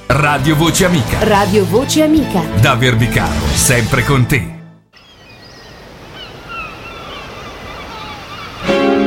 Radio Voce Amica. Radio Voce Amica. Da Verbicaro, sempre con te.